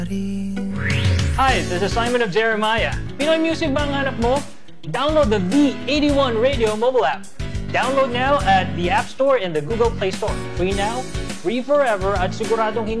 Hi, this is Simon of Jeremiah. Pinoy music ba ang hanap mo? Download the V81 Radio mobile app. Download now at the App Store and the Google Play Store. Free now, free forever, at siguradong hindi